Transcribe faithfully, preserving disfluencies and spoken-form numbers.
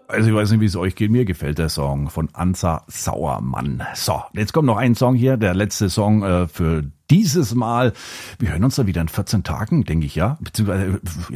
Also ich weiß nicht, wie es euch geht. Mir gefällt der Song von Ansa Sauermann. So, jetzt kommt noch ein Song hier, der letzte Song äh, für dieses Mal. Wir hören uns da wieder in vierzehn Tagen, denke ich, ja. Beziehungsweise